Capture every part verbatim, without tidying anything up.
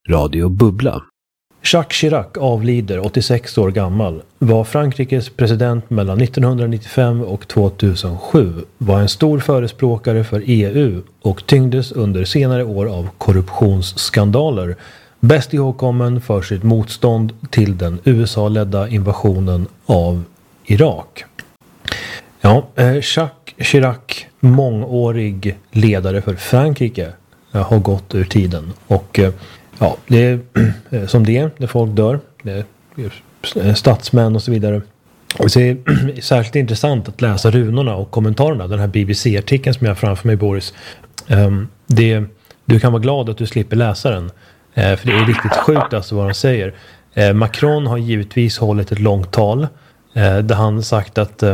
Radio Bubbla. Jacques Chirac avlider åttiosex år gammal, var Frankrikes president mellan nittonhundranittiofem och tvåtusensju, var en stor förespråkare för E U och tyngdes under senare år av korruptionsskandaler, bäst ihågkommen för sitt motstånd till den U S A-ledda invasionen av Irak. Ja, Jacques Chirac, mångårig ledare för Frankrike, har gått ur tiden och ja, det är som det är när folk dör, det är statsmän och så vidare. Och det är särskilt intressant att läsa runorna och kommentarerna, den här B B C-artikeln som jag har framför mig, Boris. Det, du kan vara glad att du slipper läsa den, för det är riktigt sjukt alltså vad han säger. Macron har givetvis hållit ett långt tal där han sagt att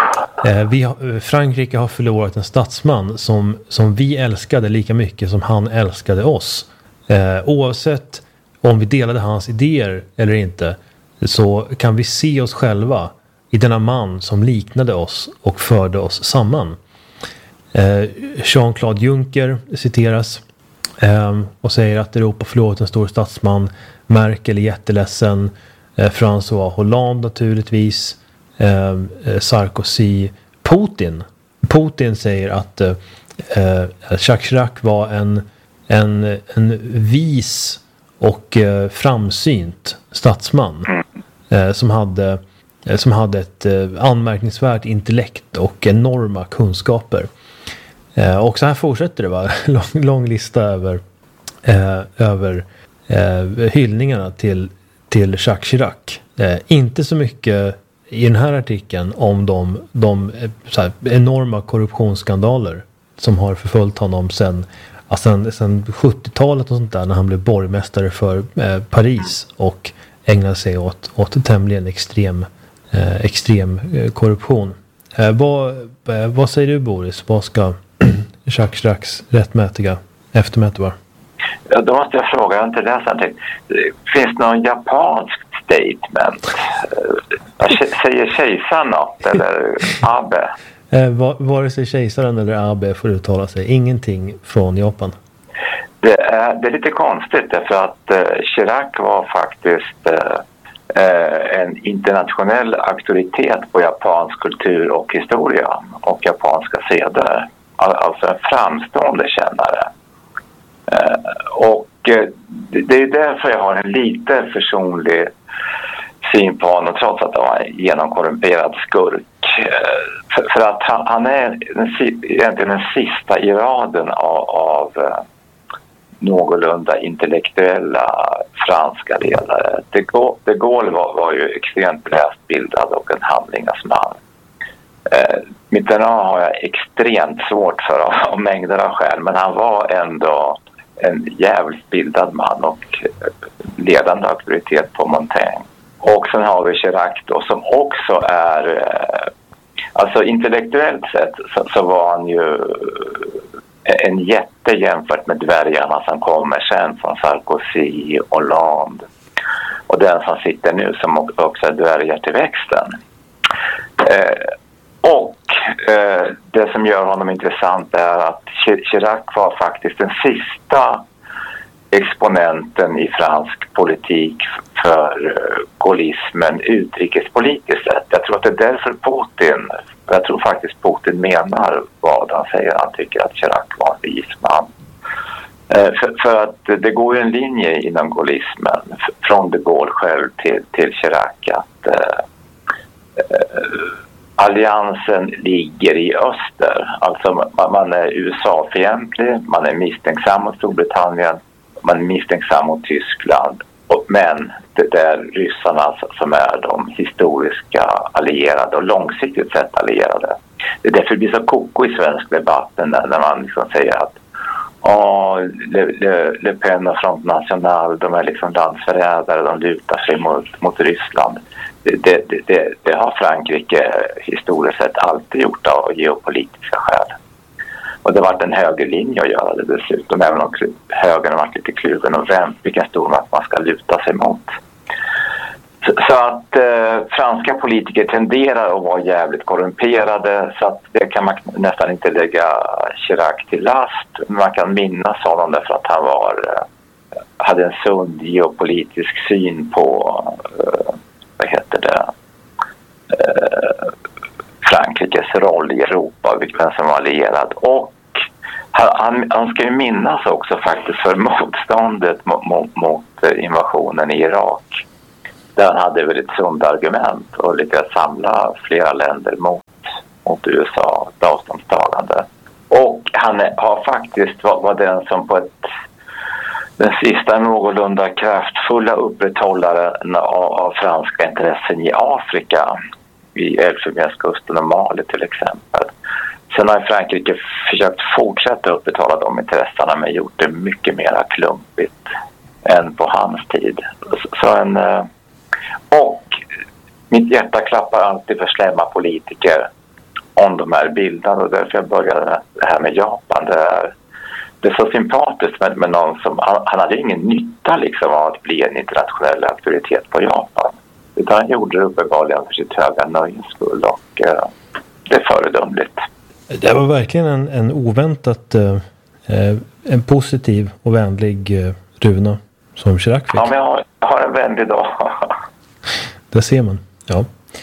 vi har, Frankrike har förlorat en statsman som, som vi älskade lika mycket som han älskade oss. Eh, oavsett om vi delade hans idéer eller inte, så kan vi se oss själva i denna man som liknade oss och förde oss samman. Eh, Jean-Claude Juncker citeras eh, och säger att Europa förlorat en stor statsman. Merkel är jätteledsen. Eh, François Hollande naturligtvis. Eh, Sarkozy. Putin. Putin säger att eh, Jacques Chirac var en En, en vis och eh, framsynt statsman eh, som hade eh, som hade ett eh, anmärkningsvärt intellekt och enorma kunskaper. Eh, och så här fortsätter det, va? lång, lång lista över eh, över eh, hyllningarna till till Jacques Chirac. Eh, inte så mycket i den här artikeln om de de så här, enorma korruptionsskandaler som har förföljt honom sen Alltså sen sjuttiotalet och sånt där, när han blev borgmästare för eh, Paris och ägnade sig åt, åt tämligen extrem, eh, extrem eh, korruption. Eh, vad, eh, vad säger du, Boris? Vad ska Jacques Chiracs rättmätiga eftermäte vara? Ja, då måste jag fråga, jag har inte läst någonting. Finns det någon japanskt statement? Säger kejsaren något eller Abe? Eh, vare sig kejsaren eller Abe får uttala sig. Ingenting från Japan. Det är, det är lite konstigt därför att eh, Chirac var faktiskt eh, en internationell auktoritet på japansk kultur och historia och japanska seder. All, alltså en framstående kännare. Eh, och eh, det, det är därför jag har en lite personlig syn på honom, trots att han var en genomkorrumperad skurk. För, för att han, han är den, egentligen den sista i raden av, av uh, någorlunda intellektuella franska ledare. De Gaulle, de Gaulle var, var ju extremt läsbildad och en handlingarsman. Uh, Mitterrand har jag extremt svårt för av, av mängder av skäl, men han var ändå en jävligt bildad man och ledande auktoritet på Montaigne. Och sen har vi Chirac då, som också är, alltså intellektuellt sett så, så var han ju en jätte jämfört med dvärgarna som kommer sen, som Sarkozy, Hollande och den som sitter nu som också är dvärgar till växten. Eh, och eh, det som gör honom intressant är att Chirac var faktiskt den sista exponenten i fransk politik för gaullismen utrikespolitiskt sett. Jag tror att det är därför Putin, jag tror faktiskt Putin menar vad han säger. Han tycker att Chirac var en vis man. För, för att det går ju en linje inom gaullismen från de Gaulle själv till, till Chirac att eh, alliansen ligger i öster. Alltså man, man är U S A-fientlig, man är misstänksam mot Storbritannien, man är misstänksam mot Tyskland, och, men det är ryssarna som är de historiska allierade och långsiktigt sett allierade. Det är därför det blir så koko i svensk debatt när, när man liksom säger att åh, Le, Le, Le Pen och Front National, de är liksom landsförrädare, de lutar sig mot, mot Ryssland. Det, det, det, det har Frankrike historiskt sett alltid gjort av geopolitiska skäl. Och det har varit en högerlinje att göra det dessutom, även om högern har varit lite kluven och vem, vilken stormakt man ska luta sig mot. Så, så att eh, franska politiker tenderar att vara jävligt korrumperade, så att det kan man nästan inte lägga Chirac till last. Man kan minnas honom därför att han var, eh, hade en sund geopolitisk syn på uh, vad heter det uh, Frankrikes roll i Europa, vilken som var allierad. Och han, han ska ju minnas också faktiskt för motståndet mot, mot, mot invasionen i Irak, där han hade väldigt sunda argument och lyckades samla flera länder mot, mot U S A, ett avståndstagande. Och han är, har faktiskt var, var den som på ett den sista någorlunda kraftfulla upprätthållaren av, av franska intressen i Afrika, i Elfenbenskusten och Mali till exempel. Sen har Frankrike försökt fortsätta upprätthålla de intressena, men gjort det mycket mer klumpigt än på hans tid. Så en, och mitt hjärta klappar alltid för slämma politiker om de är bildade, och därför jag började det här med Japan. Det är, det är så sympatiskt med, med någon som, han, han hade ingen nytta liksom av att bli en internationell auktoritet på Japan. Utan han gjorde det uppenbarligen för sitt höga nöjes skull, och eh, det är föredömligt. Det var verkligen en, en oväntat eh, en positiv och vänlig eh, Runa som Chirac fick. Ja, men jag har, jag har en vänlig dag. Det ser man, ja.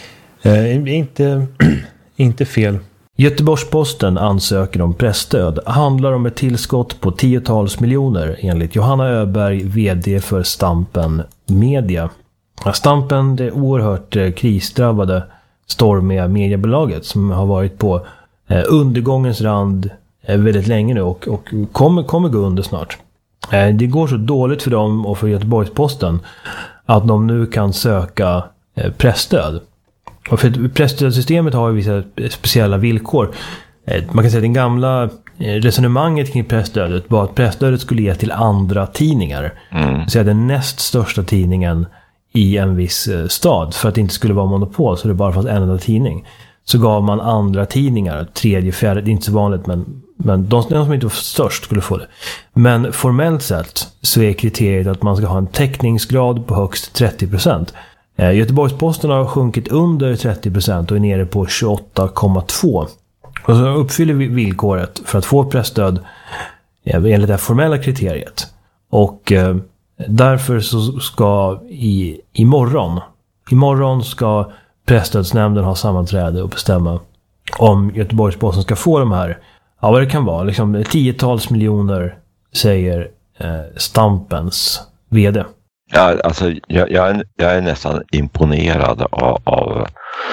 Eh, inte, inte fel. Göteborgs-Posten ansöker om pressstöd. Handlar om ett tillskott på tiotals miljoner enligt Johanna Öberg, vd för Stampen Media. Stampen, det oerhört eh, krisdrabbade stormiga mediebolaget som har varit på eh, undergångens rand eh, väldigt länge nu och, och kommer, kommer gå under snart. Eh, det går så dåligt för dem och för Göteborgs-Posten att de nu kan söka eh, pressstöd. Och för pressstödsystemet har ju vissa speciella villkor. Eh, man kan säga att den gamla eh, resonemanget kring pressstödet var att pressstödet skulle ge till andra tidningar. Mm. Så den näst största tidningen i en viss stad, för att det inte skulle vara monopol så det bara fanns en enda tidning, så gav man andra tidningar, tredje, fjärde, det är inte så vanligt, men, men de, de som inte var störst skulle få det. Men formellt sett så är kriteriet att man ska ha en täckningsgrad på högst trettio procent. Eh, Göteborgs-Posten har sjunkit under trettio procent och är nere på tjugoåtta komma två. Och så uppfyller vi villkoret för att få pressstöd eh, enligt det formella kriteriet. Och eh, därför så ska i imorgon, imorgon ska pressstödsnämnden ha sammanträde och bestämma om Göteborgs-Posten ska få de här, ja vad det kan vara, liksom tiotals miljoner, säger eh, Stampens vd. Ja, alltså jag, jag, är, jag är nästan imponerad av, av,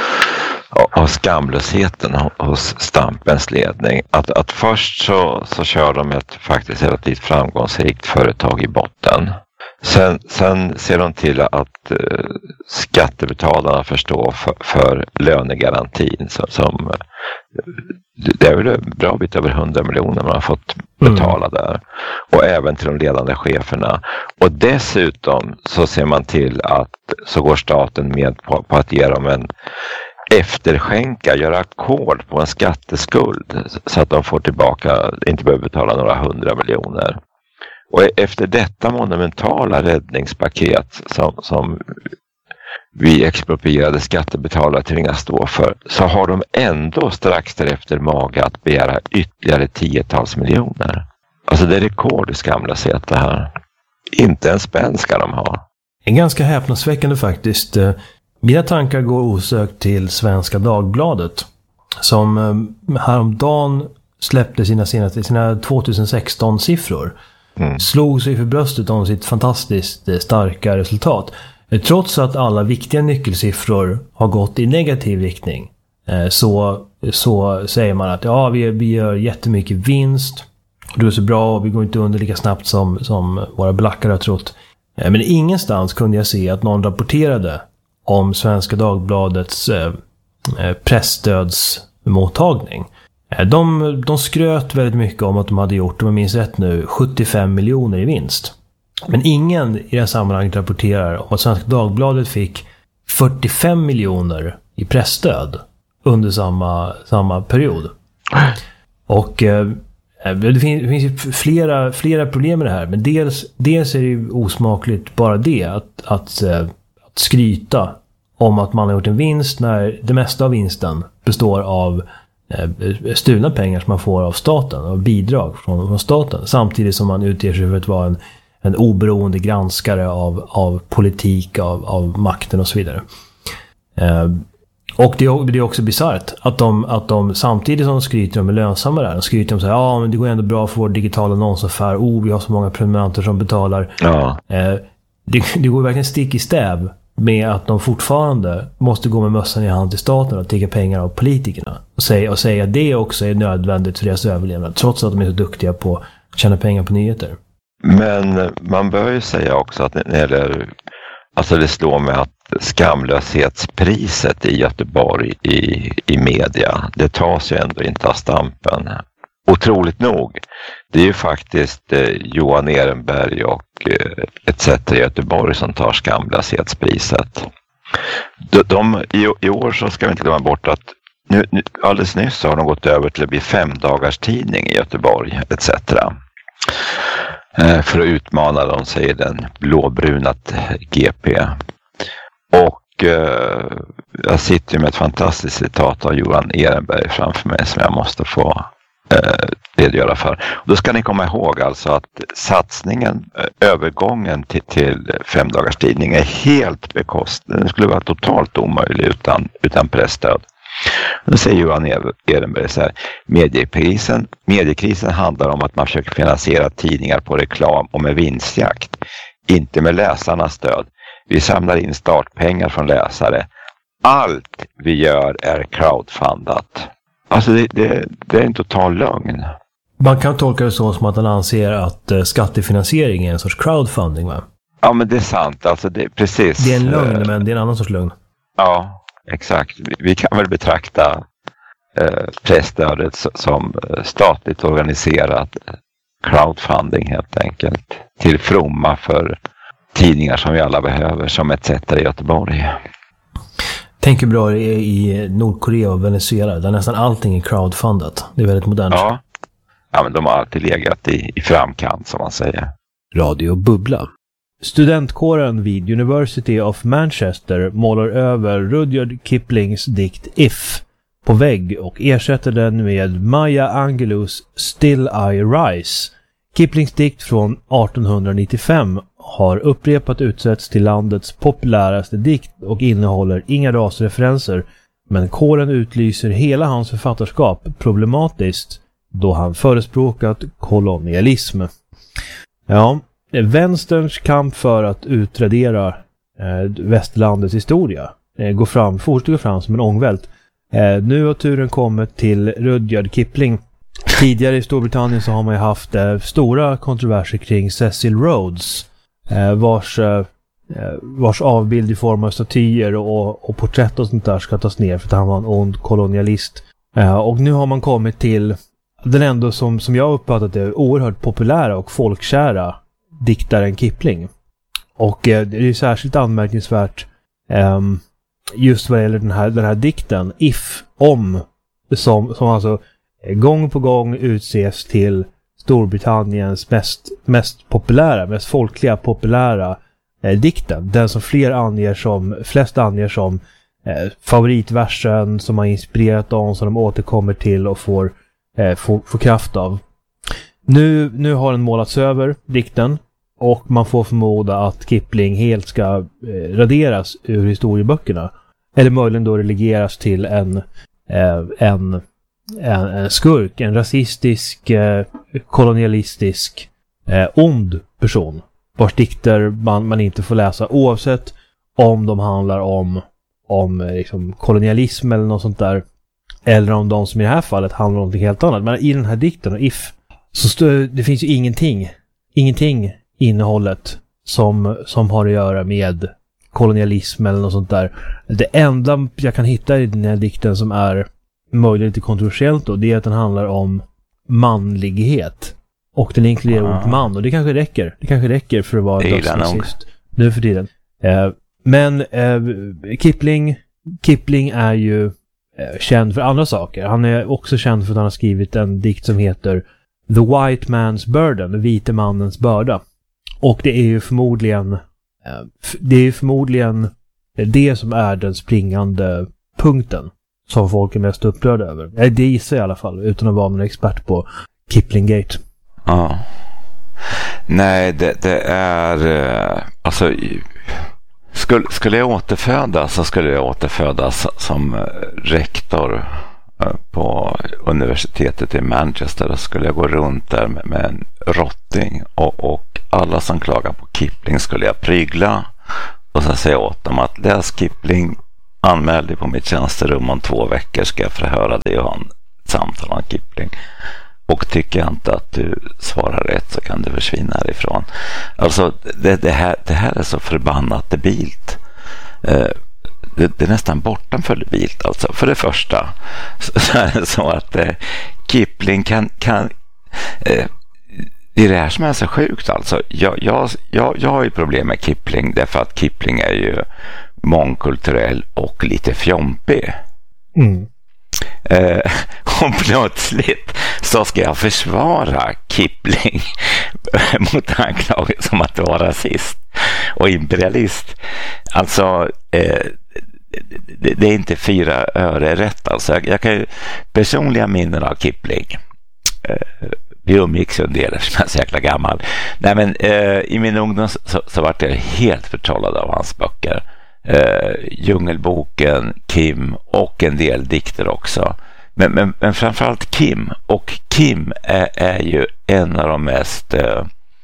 av skamlösheten hos Stampens ledning. Att, att först så, så kör de ett faktiskt relativt framgångsrikt företag i botten. Sen, sen ser de till att uh, skattebetalarna förstår för, för lönegarantin som, som uh, det är väl en bra bit över hundra miljoner man har fått betala mm. där. Och även till de ledande cheferna. Och dessutom så ser man till att så går staten med på, på att ge dem en efterskänka, göra ackord på en skatteskuld så att de får tillbaka, inte behöver betala några hundra miljoner. Och efter detta monumentala räddningspaket som, som vi exproprierade skattebetalare tvingas stå för, så har de ändå strax därefter mage att begära ytterligare tiotals miljoner. Alltså det är rekord i skamlöshet det här. Inte en spänn ska de ha. En ganska häpnadsväckande faktiskt. Mina tankar går osökt till Svenska Dagbladet som häromdagen släppte sina senaste, sina tjugohundrasexton-siffror. Mm. Slog sig för bröstet om sitt fantastiskt starka resultat. Trots att alla viktiga nyckelsiffror har gått i negativ riktning, så, så säger man att ja, vi, vi gör jättemycket vinst. Det är så bra och vi går inte under lika snabbt som, som våra blackare har trott. Men ingenstans kunde jag se att någon rapporterade om Svenska Dagbladets eh, pressstödsmottagning. De, de skröt väldigt mycket om att de hade gjort, om jag minns rätt nu, sjuttiofem miljoner i vinst. Men ingen i det här sammanhanget rapporterar om att Svenska Dagbladet fick fyrtiofem miljoner i pressstöd under samma, samma period. Och eh, det finns, det finns ju flera, flera problem med det här. Men dels, dels är det ju osmakligt bara det att, att, eh, att skryta om att man har gjort en vinst när det mesta av vinsten består av stulna pengar som man får av staten och bidrag från, från staten, samtidigt som man utger sig för att vara en, en oberoende granskare av, av politik, av, av makten och så vidare. Eh, och det är, det är också bizarrt att de, att de samtidigt som de skryter om är lönsamma där, de skryter om så här, ja men det går ändå bra för vår digitala annonsaffär, oh vi har så många prenumeranter som betalar. Ja. Eh, det, det går verkligen stick i stäv med att de fortfarande måste gå med mössan i hand till staten och tigga pengar av politikerna. Och säga, och säga att det också är nödvändigt för deras överlevnad, trots att de är så duktiga på att tjäna pengar på nyheter. Men man bör ju säga också att när det gäller, alltså det slår med att skamlöshetspriset i Göteborg i, i media, det tas ju ändå inte av Stampen. Otroligt nog. Det är ju faktiskt eh, Johan Ehrenberg och eh, et cetera i Göteborg som tar skamlöshetspriset. De, de, i, I år så ska vi inte glömma bort att nu, nu, alldeles nyss så har de gått över till att bli femdagars tidning i Göteborg et cetera. Eh, för att utmana dem, säger den blåbrunat G P. Och eh, jag sitter med ett fantastiskt citat av Johan Ehrenberg framför mig som jag måste få eh, redogöra för. Och då ska ni komma ihåg alltså att satsningen, eh, övergången till, till femdagarstidning är helt bekostad. Den skulle vara totalt omöjlig utan, utan pressstöd. Då säger Johan Ehrenberg så här, mediekrisen, mediekrisen handlar om att man försöker finansiera tidningar på reklam och med vinstjakt, inte med läsarnas stöd. Vi samlar in startpengar från läsare. Allt vi gör är crowdfundat. Alltså det, det, det är en total lögn. Man kan tolka det så som att han anser att uh, skattefinansiering är en sorts crowdfunding, va? Ja, men det är sant. Alltså det, precis. Det är en lögn, men det är en annan sorts lögn. Ja, exakt. Vi, vi kan väl betrakta eh, pressstödet som statligt organiserat crowdfunding helt enkelt. Till fromma för tidningar som vi alla behöver, som et cetera i Göteborg. Tänker bra i Nordkorea och Venezuela där nästan allting är crowdfundat. Det är väldigt modernt. Ja, ja men de har alltid legat i, i framkant som man säger. Radio Bubbla. Studentkåren vid University of Manchester målar över Rudyard Kiplings dikt If på vägg och ersätter den med Maya Angelou's Still I Rise. Kiplings dikt från arton nittiofem har upprepat utsätts till landets populäraste dikt och innehåller inga rasreferenser, men kåren utlyser hela hans författarskap problematiskt då han förespråkat kolonialism. Ja, vänsterns kamp för att utradera eh, västerlandets historia eh, går fram, fortsätter gå fram som en ångvält. Eh, nu har turen kommit till Rudyard Kipling. Tidigare i Storbritannien så har man ju haft eh, stora kontroverser kring Cecil Rhodes, eh, vars, eh, vars avbild i form av statyer och, och porträtt och sånt där ska tas ner för att han var en ond kolonialist. Eh, och nu har man kommit till den ändå som, som jag uppfattat det oerhört populära och folkkära diktaren Kipling. Och eh, det är ju särskilt anmärkningsvärt eh, just vad gäller den här, den här dikten If, om, som, som alltså gång på gång utses till Storbritanniens mest, mest populära, mest folkliga populära eh, dikten. Den som fler anger som, flest anger som eh, favoritversen som har inspirerat dem, som de återkommer till och får, eh, får, får kraft av. Nu, nu har den målats över, dikten, och man får förmoda att Kipling helt ska eh, raderas ur historieböckerna. Eller möjligen då relegeras till en, eh, en En, en skurk, en rasistisk, eh, kolonialistisk, eh, ond person vars dikter man, man inte får läsa oavsett om de handlar om, om eh, liksom kolonialism eller något sånt där, eller om de som i det här fallet handlar om något helt annat. Men i den här dikten, If, så stö- det finns ju ingenting ingenting i innehållet som, som har att göra med kolonialism eller något sånt där. Det enda jag kan hitta i den här dikten som är möjligt lite kontroversiellt då, det är att den handlar om manlighet. Och den inkluderar ah. ordet man, och det kanske räcker. Det kanske räcker för att vara dödsrasist nu för tiden. Eh, men eh, Kipling Kipling är ju eh, känd för andra saker. Han är också känd för att han har skrivit en dikt som heter The White Man's Burden, den vite mannens börda. Och det är ju förmodligen eh, det är ju förmodligen det som är den springande punkten som folk är mest upprörda över. Det gissar i alla fall, utan att vara någon expert på Kiplingate. Ja. Nej, det, det är alltså skulle, skulle jag återfödas så skulle jag återfödas som rektor på universitetet i Manchester. Då skulle jag gå runt där med, med en rotting och, och alla som klagar på Kipling skulle jag prygla och så säga åt dem att läs Kipling, anmäl dig på mitt tjänsterum om två veckor ska jag förhöra dig och ha en samtal om Kipling. Och tycker jag inte att du svarar rätt så kan du försvinna härifrån. Alltså det, det, här, det här är så förbannat debilt. Eh, det, det är nästan bortanför debilt. Alltså. För det första så är det så att eh, Kipling kan... kan eh, det är det här som är så sjukt. Alltså. Jag, jag, jag, jag har ju problem med Kipling därför att Kipling är ju mångkulturell och lite fjompig. Mm. Eh, och plötsligt så ska jag försvara Kipling mot anklagelser om att vara rasist och imperialist. Alltså eh, det, det är inte fyra öre rätt. Alltså jag, jag kan ju personliga minnen av Kipling. Eh, vi umgicks ju en del som jag är så jäkla gammal. Nej, men eh, i min ungdom så, så, så var jag helt förtrollad av hans böcker. Uh, Djungelboken, Kim och en del dikter också. Men, men, men framförallt Kim. Och Kim är, är ju en av de mest uh,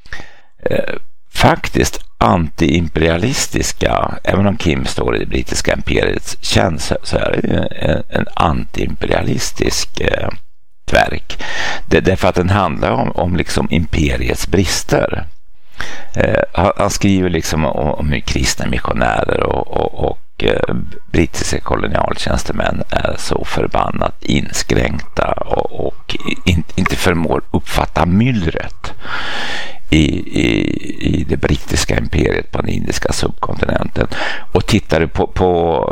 uh, faktiskt anti-imperialistiska, även om Kim står i det brittiska imperiets tjänst så är det en, en anti-imperialistisk uh, verk. Det, därför att den handlar om, om liksom imperiets brister. Eh, han, han skriver liksom om, om hur kristna missionärer och, och, och eh, brittiska kolonialtjänstemän är så förbannat inskränkta och, och in, inte förmår uppfatta myllret i, i, i det brittiska imperiet på den indiska subkontinenten. Och tittar du på, på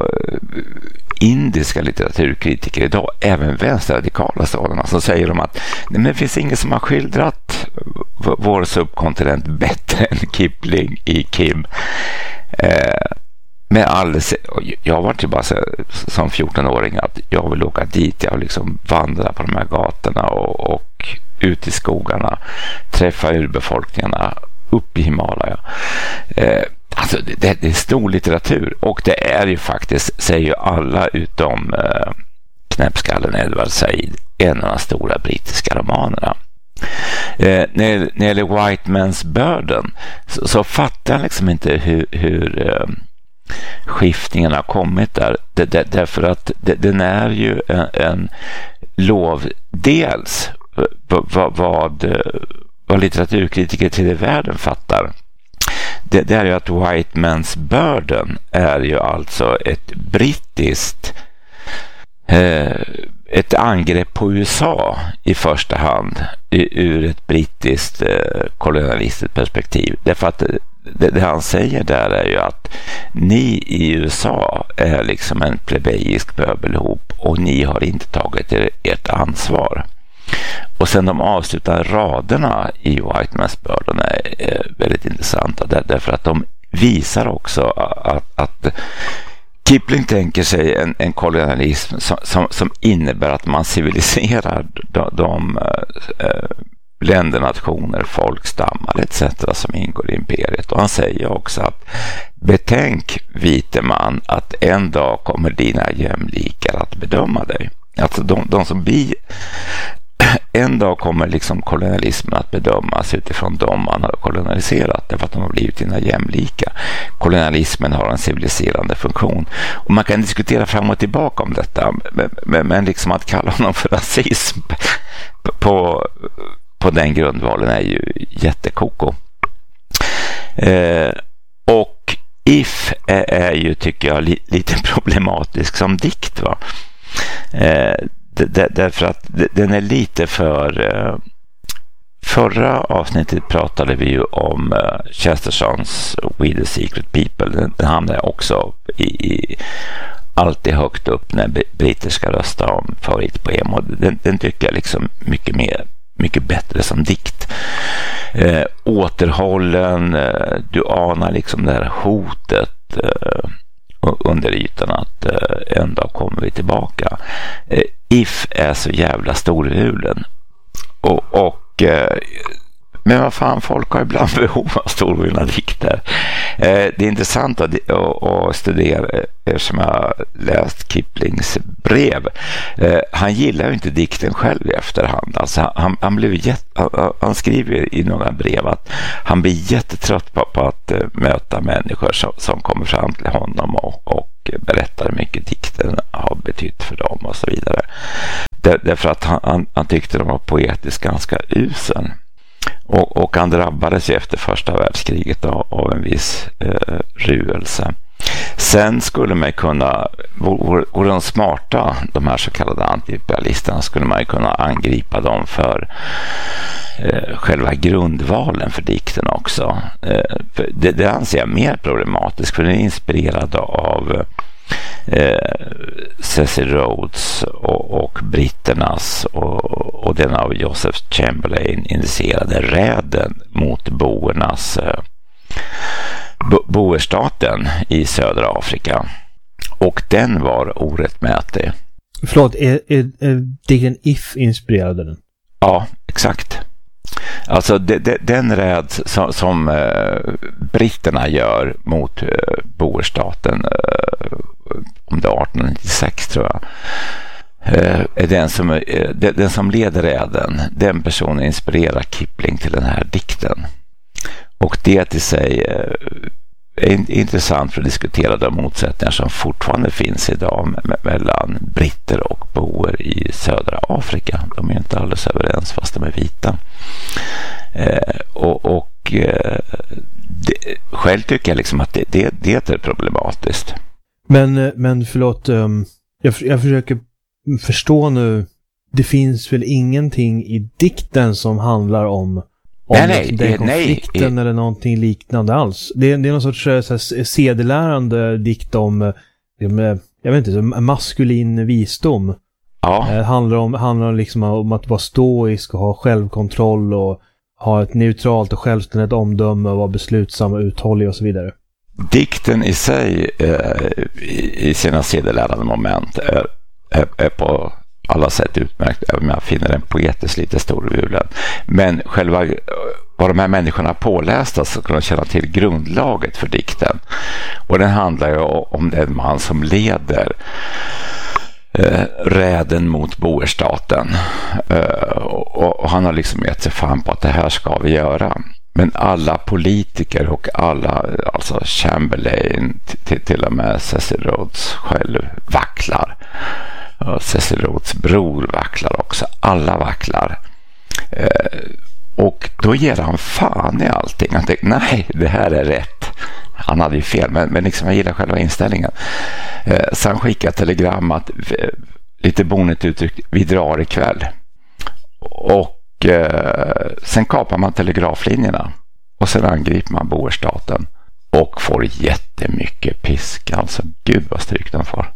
indiska litteraturkritiker idag, även vänsterradikala sådana, så säger de att nej, men det finns ingen som har skildrat vår subkontinent bättre än Kipling i Kim. Eh, med alldeles, jag var ju bara så, som fjorton-åring att jag vill åka dit, jag vill liksom vandra på de här gatorna och, och ut i skogarna, träffa urbefolkningarna upp i Himalaya. Eh, alltså det, det är stor litteratur och det är ju faktiskt, säger ju alla utom eh, knäppskallen Edward Said, en av de stora brittiska romanerna. Eh, när, när det gäller White Man's Burden så, så fattar jag liksom inte hur, hur eh, skiftningen har kommit där. Det, det, därför att det, den är ju en, en lov dels vad, vad, vad litteraturkritiker till världen fattar. Det, det är ju att White Man's Burden är ju alltså ett brittiskt eh, ett angrepp på U S A i första hand ur ett brittiskt eh, kolonialistiskt perspektiv. Därför att det, det han säger där är ju att ni i U S A är liksom en plebejisk pöbelhop och ni har inte tagit er, ert ansvar. Och sen de avslutar raderna i White Man's Burden är, är väldigt intressanta där, därför att de visar också att, att Kipling tänker sig en, en kolonialism som, som, som innebär att man civiliserar de, de äh, länder, nationer, folk, stammar et cetera som ingår i imperiet. Och han säger också att betänk, vite man, att en dag kommer dina jämlikar att bedöma dig. Alltså de, de som vi en dag kommer liksom kolonialismen att bedömas utifrån dem man har kolonialiserat, därför att de har blivit dina jämlika. Kolonialismen har en civiliserande funktion. Och man kan diskutera fram och tillbaka om detta, men, men, men liksom att kalla honom för rasism på, på den grundvalen är ju jättekoko. Eh, och If är, är ju, tycker jag, li, lite problematisk som dikt, va? Eh, därför att den är lite för... Förra avsnittet pratade vi ju om Chestertons We the Secret People. Den, den hamnar också i, i alltid högt upp när britter ska rösta om favoritpoem. Och den, den tycker jag liksom mycket mer, mycket bättre som dikt. Eh, återhållen, eh, du anar liksom det här hotet eh, under ytan att eh, en dag kommer vi tillbaka. Eh, If är så jävla storvulen och, och eh, Men vad fan, folk har ibland behov av storvulna dikter. Eh, det är intressant att, att, att studera, eftersom jag läst Kiplings brev. Eh, han gillar ju inte dikten själv i efterhand. Alltså, han, han, blev jätt, han, han skriver i några brev att han blir jättetrött på, på att uh, möta människor som, som kommer fram till honom och, och berättar hur mycket dikten har betytt för dem och så vidare. Där, därför att han, han, han tyckte de var poetiskt ganska usen. Och, och han drabbades ju efter första världskriget av, av en viss eh, ruelse. Sen skulle man kunna, vore de smarta, de här så kallade antiimperialisterna, skulle man kunna angripa dem för eh, själva grundvalen för dikten också. Eh, för det, det anser jag mer problematiskt, för den är inspirerad av Eh, Cecil Rhodes och, och britternas och, och den av Joseph Chamberlain initierade räden mot boernas eh, bo, boerstaten i södra Afrika, och den var orättmätig. Förlåt, är, är, är dikten If inspirerade den? Ja, exakt. Alltså de, de, den räd som, som eh, britterna gör mot eh, boerstaten eh, om det är arton nittiosex tror jag, eh, är den som, eh, den, den som leder räden, den personen inspirerar Kipling till den här dikten. Och det till sig eh, är intressant för att diskutera de motsättningar som fortfarande finns idag me- mellan britter och boer i södra Afrika. De är inte alldeles överens fast de är vita. Eh, och och eh, det, själv tycker jag liksom att det, det, det är problematiskt. Men, men förlåt, um, jag, jag försöker förstå nu, det finns väl ingenting i dikten som handlar om om nej, nej, den konflikten nej. eller någonting liknande alls. Det är, det är någon sorts så här, sedelärande dikt om, jag vet inte, maskulin visdom. Ja. Det handlar om, handlar liksom om att vara stoisk och ha självkontroll och ha ett neutralt och självständigt omdöme och vara beslutsam och uthållig och så vidare. Dikten i sig eh, i, i sina sedelärande moment är, är, är på alla sätt utmärkt, även om jag finner den poetiskt lite storvulen. Men själva vad de här människorna pålästa så kan de känna till grundlaget för dikten. Och den handlar ju om den man som leder eh, räden mot boerstaten. Eh, och, och han har liksom gett sig fan på att det här ska vi göra. Men alla politiker och alla, alltså Chamberlain till, till och med Cecil Rhodes själv vacklar. Och Cecil Rhodes bror vacklar också. Alla vacklar. Eh, och då ger han fan i allting. Han tänker, nej, det här är rätt. Han hade ju fel, men, men liksom jag gillar själva inställningen. Eh, sen skickar telegram att eh, lite bonigt uttryckt, vi drar ikväll. Och eh, sen kapar man telegraflinjerna. Och sen angriper man boerstaten. Och får jättemycket pisk. Alltså, gud vad stryk de får.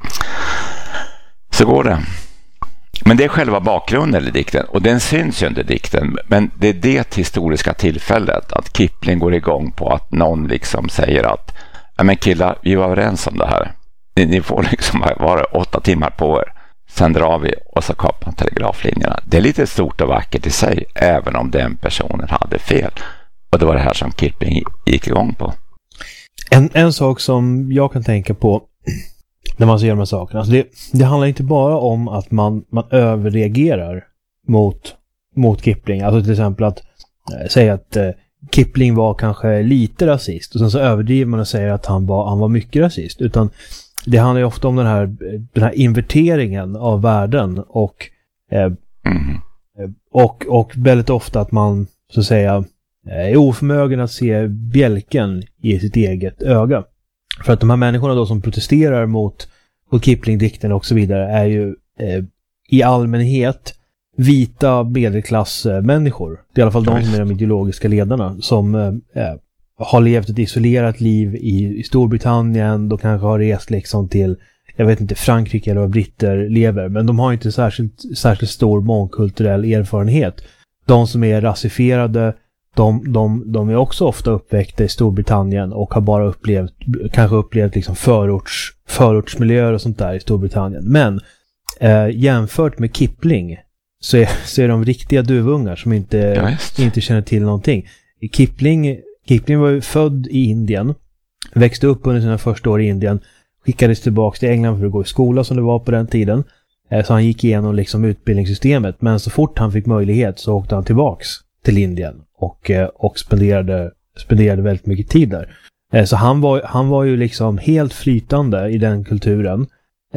Så går det. Men det är själva bakgrunden i dikten. Och den syns ju under dikten. Men det är det historiska tillfället. Att Kipling går igång på att någon liksom säger att ja men killar, vi var överens om det här. Ni, ni får liksom vara åtta timmar på er. Sen drar vi och så kapar man telegraflinjerna. Det är lite stort och vackert i sig. Även om den personen hade fel. Och det var det här som Kipling gick igång på. En, en sak som jag kan tänka på när man ser de här sakerna. Alltså det, det handlar inte bara om att man, man överreagerar mot, mot Kipling. Alltså till exempel att äh, säga att äh, Kipling var kanske lite rasist. Och sen så överdriver man och säger att han var, han var mycket rasist. Utan det handlar ju ofta om den här, den här inverteringen av världen. Och, äh, Mm. och, och väldigt ofta att man så att säga är oförmögen att se bjälken i sitt eget öga. För att de här människorna då som protesterar mot, mot Kipling-dikten och så vidare är ju eh, i allmänhet vita medelklassmänniskor. Det är i alla fall de som är de ideologiska ledarna som eh, har levt ett isolerat liv i, i Storbritannien. De kanske har rest liksom till, jag vet inte, Frankrike eller vad britter lever. Men de har inte särskilt, särskilt stor mångkulturell erfarenhet. De som är rasifierade, De, de, de är också ofta uppväckta i Storbritannien och har bara upplevt, kanske upplevt liksom förorts, förortsmiljöer och sånt där i Storbritannien. Men eh, jämfört med Kipling så är, så är de riktiga duvungar som inte, ja, inte känner till någonting. Kipling, Kipling var ju född i Indien, växte upp under sina första år i Indien, skickades tillbaka till England för att gå i skola som det var på den tiden. Så han gick igenom liksom utbildningssystemet, men så fort han fick möjlighet så åkte han tillbaks till Indien och, och spenderade, spenderade väldigt mycket tid där. Så han var, han var ju liksom helt flytande i den kulturen.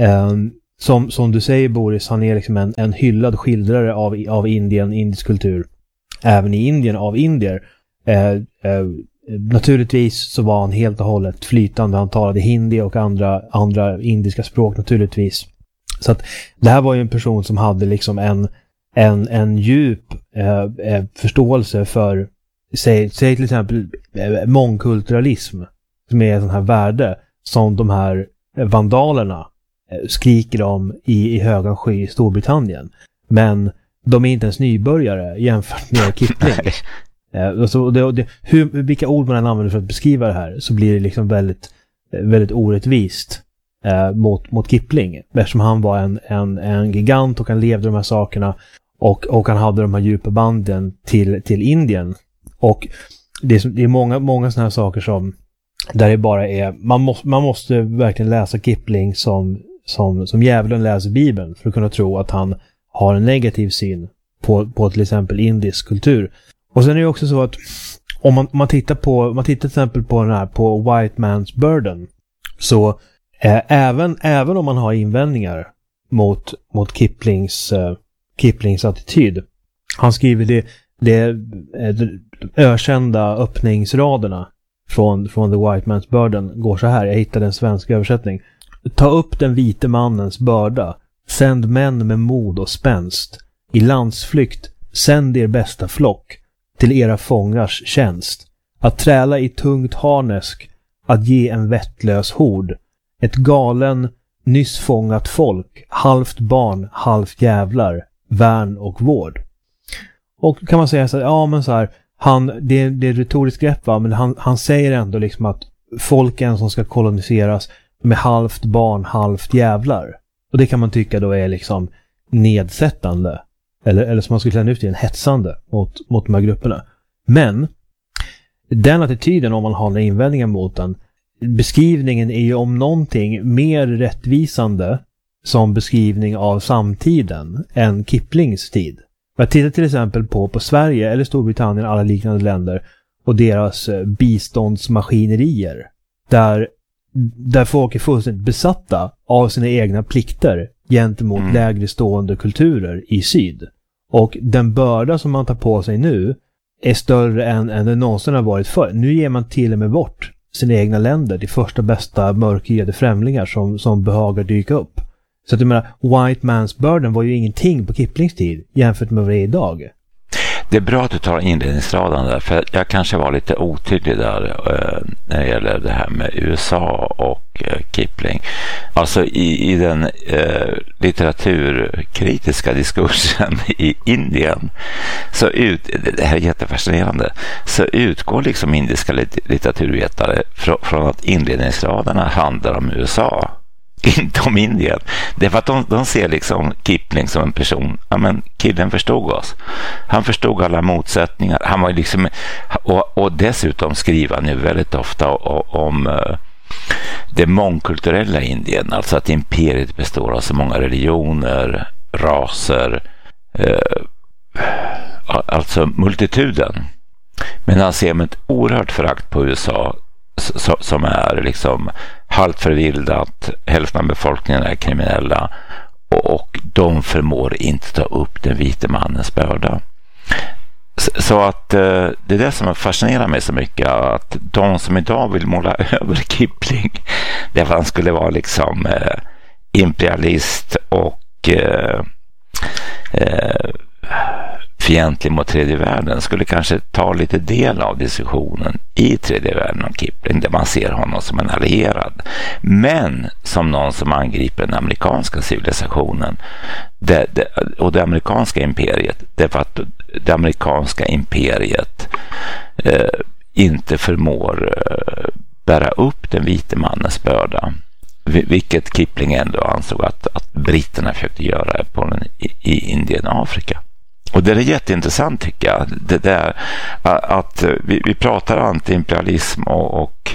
Som, som du säger, Boris, han är liksom en, en hyllad skildrare av, av Indien, indisk kultur. Även i Indien av indier. Eh, eh, naturligtvis så var han helt och hållet flytande. Han talade hindi och andra, andra indiska språk naturligtvis. Så att det här var ju en person som hade liksom en, en, en djup eh, eh, förståelse för, säg, säg till exempel eh, mångkulturalism, som är en sån här värde som de här vandalerna eh, skriker om i, i höga sky i Storbritannien. Men de är inte ens nybörjare jämfört med Kipling. eh, så det, det, hur, vilka ord man än använder för att beskriva det här, så blir det liksom väldigt, väldigt orättvist Eh, mot, mot Kipling, eftersom han var en, en, en gigant och han levde de här sakerna och, och han hade de här djupa banden till, till Indien. Och det är, det är många, många sådana här saker som där det bara är, man måste, man måste verkligen läsa Kipling som, som, som djävulen läser Bibeln för att kunna tro att han har en negativ syn på, på till exempel indisk kultur. Och sen är det också så att om man, om man tittar på, man tittar till exempel på den här, på White Man's Burden, så Eh, även, även om man har invändningar mot, mot Kiplings, eh, Kiplings attityd. Han skriver det, det eh, de ökända öppningsraderna från, från The White Man's Burden går så här. Jag hittade en svensk översättning. Ta upp den vite mannens börda. Sänd män med mod och spänst. I landsflykt sänd er bästa flock till era fångars tjänst. Att träla i tungt harnesk. Att ge en vettlös hord. Ett galen, nyss fångat folk, halvt barn, halvt jävlar, värn och vård. Och kan man säga så här, ja men så här, han, det, det är ett retoriskt grepp va, men han, han säger ändå liksom att folken som ska koloniseras med halvt barn, halvt jävlar. Och det kan man tycka då är liksom nedsättande. Eller, eller som man skulle känna ut i en hetsande mot, mot de här grupperna. Men den attityden, om man har några invändningar mot den, beskrivningen är ju om någonting mer rättvisande som beskrivning av samtiden än Kiplings tid. Jag tittar till exempel på, på Sverige eller Storbritannien, alla liknande länder, och deras biståndsmaskinerier där, där folk är fullständigt besatta av sina egna plikter gentemot mm. lägre stående kulturer i syd. Och den börda som man tar på sig nu är större än, än det någonsin har varit förr. Nu ger man till och med bort sina egna länder till första bästa mörkhyade främlingar som, som behagar dyka upp. Så att du menar, White Man's Burden var ju ingenting på Kiplings tid jämfört med vad det är idag. Det är bra att du tar inledningsraden där, för jag kanske var lite otydlig där eh, när det gäller det här med U S A och eh, Kipling. Alltså i, i den eh, litteraturkritiska diskursen i Indien, så ut, det här är jättefascinerande, så utgår liksom indiska lit- litteraturvetare från, från att inledningsraderna handlar om U S A. Inte om Indien. Det är för att de, de ser liksom Kipling som en person. Ja, men killen förstod oss. Han förstod alla motsättningar. Han var liksom, och, och dessutom skriver nu väldigt ofta om, om uh, det mångkulturella Indien. Alltså att imperiet består av så många religioner, raser, uh, alltså multituden. Men han ser med ett oerhört förakt på U S A som är liksom halvt förvildat, hälften av befolkningen är kriminella och de förmår inte ta upp den vite mannens börda. Så att det är det som fascinerar mig så mycket, att de som idag vill måla över Kipling, det han skulle vara liksom imperialist och eh, eh, fientlig mot tredje världen, skulle kanske ta lite del av diskussionen i tredje världen om Kipling, där man ser honom som en allierad, men som någon som angriper den amerikanska civilisationen det, det, och det amerikanska imperiet. Det är för att det amerikanska imperiet eh, inte förmår eh, bära upp den vite mannens börda. Vilket Kipling ändå ansåg att, att britterna försökte göra på den, i, i Indien och Afrika. Och det är jätteintressant tycker jag. Det där att vi, vi pratar antiimperialism och, och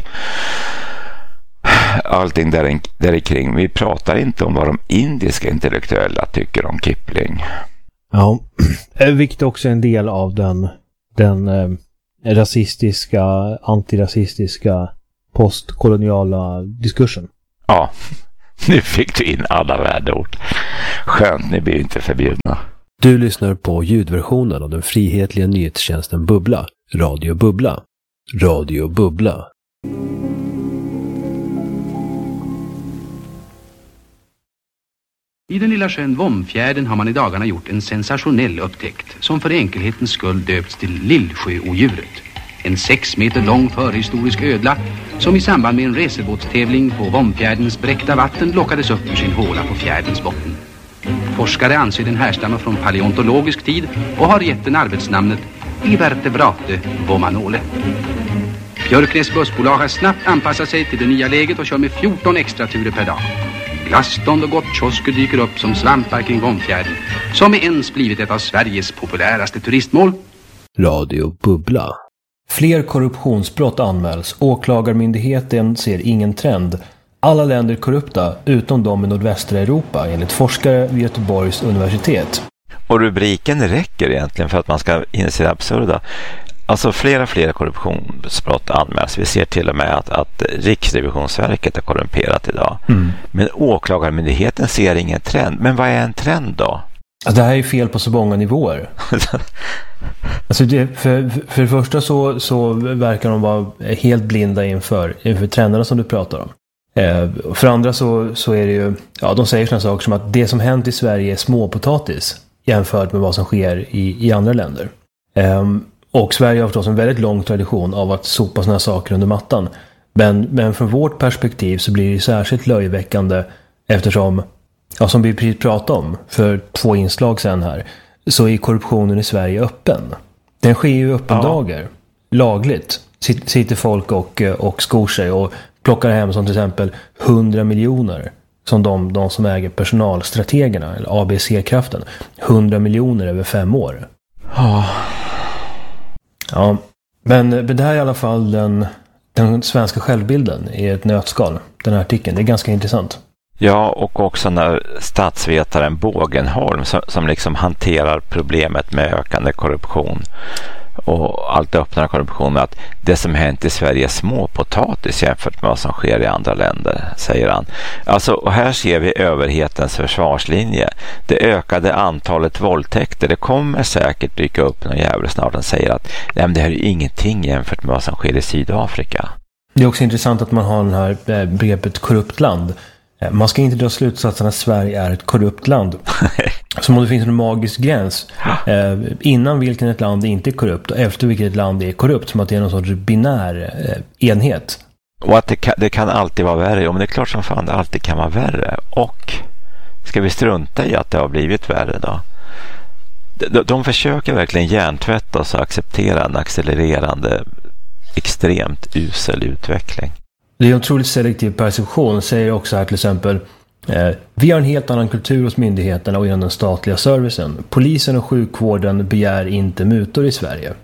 allting där, där kring. Vi pratar inte om vad de indiska intellektuella tycker om Kipling. Ja, vilket också är en del av den, den eh, rasistiska, antirasistiska, postkoloniala diskursen. Ja, nu fick du in alla värdeord. Skönt, ni blir inte förbjudna. Du lyssnar på ljudversionen av den frihetliga nyhetstjänsten Bubbla, Radio Bubbla. Radio Bubbla. I den lilla sjön Vomfjärden har man i dagarna gjort en sensationell upptäckt som för enkelhetens skull döpts till Lillsjöodjuret. En sex meter lång förhistorisk ödla som i samband med en racerbåtstävling på Vomfjärdens bräckta vatten lockades upp ur sin håla på fjärdens botten. Forskare anser den härstammar från paleontologisk tid och har gett den arbetsnamnet Ivertebrate vomanole. Björknäs bussbolag har snabbt anpassat sig till det nya läget och kör med fjorton extra turer per dag. Glassstånd och gottkiosker dyker upp som svampar kring Vomfjärden, som med ens blivit ett av Sveriges populäraste turistmål. Radio Bubbla. Fler korruptionsbrott anmäls. Åklagarmyndigheten ser ingen trend. Alla länder korrupta, utom de i nordvästra Europa, enligt forskare vid Göteborgs universitet. Och rubriken räcker egentligen för att man ska inse det absurda. Alltså flera flera korruptionsbrott anmäls. Vi ser till och med att, att Riksrevisionsverket är korrumperat idag. Mm. Men åklagarmyndigheten ser ingen trend. Men vad är en trend då? Alltså, det här är fel på så många nivåer. Alltså det, för, för det första så, så verkar de vara helt blinda inför, inför trenderna som du pratar om. Eh, för andra så, så är det ju, ja, de säger sådana saker som att det som hänt i Sverige är småpotatis jämfört med vad som sker i, i andra länder. Eh, och Sverige har förstås en väldigt lång tradition av att sopa sådana saker under mattan. Men, men från vårt perspektiv så blir det särskilt löjeväckande eftersom, ja, som vi precis pratade om för två inslag sedan här, så är korruptionen i Sverige öppen. Den sker ju öppen ja. dagar, lagligt. Sitter folk och, och skor sig och plockar hem som till exempel hundra miljoner som de, de som äger personalstrategerna eller A B C-kraften. hundra miljoner över fem år. Ja. Ja, men, men det här är i alla fall den, den svenska självbilden i ett nötskal, den här artikeln. Det är ganska intressant. Ja, och också när statsvetaren Bågenholm som, som liksom hanterar problemet med ökande korruption och allt öppnare korruption med att det som hänt i Sverige är småpotatis jämfört med vad som sker i andra länder, säger han. Alltså, och här ser vi överhetens försvarslinje. Det ökade antalet våldtäkter, det kommer säkert dyka upp någon jävel snart och säger att nej, men det här är ingenting jämfört med vad som sker i Sydafrika. Det är också intressant att man har den här begreppet korrupt land. Man ska inte dra slutsatsen att Sverige är ett korrupt land. Som om det finns en magisk gräns. Eh, innan vilken ett land inte är korrupt och efter vilket ett land är korrupt. Som att det är någon sorts binär eh, enhet. Och att det kan, det kan alltid vara värre. Men det är klart som fan det alltid kan vara värre. Och ska vi strunta i att det har blivit värre då? De, de försöker verkligen hjärntvätta oss och acceptera en accelererande, extremt usel utveckling. Det är en otroligt selektiv perception, säger också här till exempel. Eh, vi har en helt annan kultur hos myndigheterna och inom den statliga servicen. Polisen och sjukvården begär inte mutor i Sverige.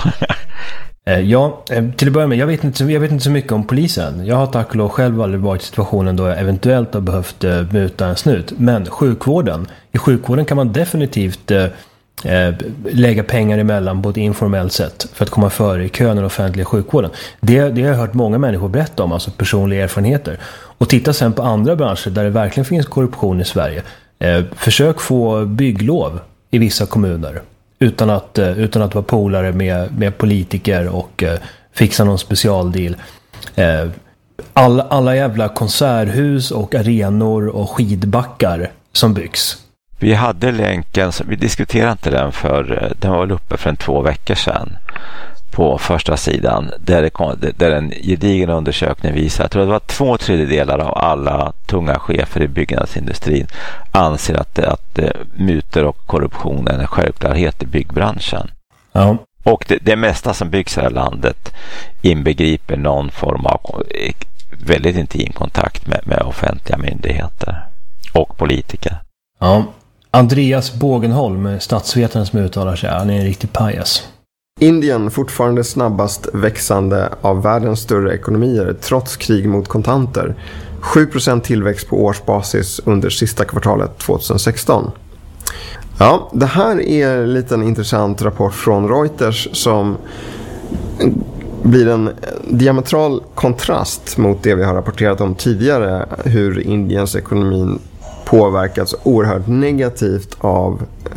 eh, ja, eh, till att börja med, jag vet, inte, jag vet inte så mycket om polisen. Jag har tack och lov själv aldrig varit i situationen då jag eventuellt har behövt eh, muta en snut. Men sjukvården, i sjukvården kan man definitivt eh, Eh, lägga pengar emellan på ett informellt sätt för att komma före i kön i den offentliga sjukvården. Det, det har jag hört många människor berätta om, alltså personliga erfarenheter. Och titta sen på andra branscher där det verkligen finns korruption i Sverige. Eh, försök få bygglov i vissa kommuner utan att, eh, utan att vara polare med, med politiker och eh, fixa någon specialdeal. Eh, alla, alla jävla konserthus och arenor och skidbackar som byggs. Vi hade länken, vi diskuterade inte den för, den var väl uppe för en två veckor sedan på första sidan där, det, där en gedigen undersökning visar, jag tror det var två tredjedelar av alla tunga chefer i byggnadsindustrin anser att, att mutor och korruption är en självklarhet i byggbranschen. Ja. Och det, det mesta som byggs här i landet inbegriper någon form av väldigt intim kontakt med, med offentliga myndigheter och politiker. Ja, Andreas Bågenholm, statsvetaren som uttalar sig, han är en riktig pajas. Indien fortfarande snabbast växande av världens större ekonomier trots krig mot kontanter. sju procent tillväxt på årsbasis under sista kvartalet tjugohundrasexton. Ja, det här är en liten intressant rapport från Reuters som blir en diametral kontrast mot det vi har rapporterat om tidigare, hur Indiens ekonomi påverkats oerhört negativt av